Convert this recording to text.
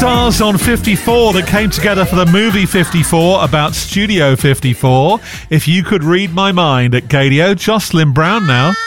stars on 54 that came together for the movie 54 about Studio 54. If You Could Read My Mind at Gadio. Jocelyn Brown now.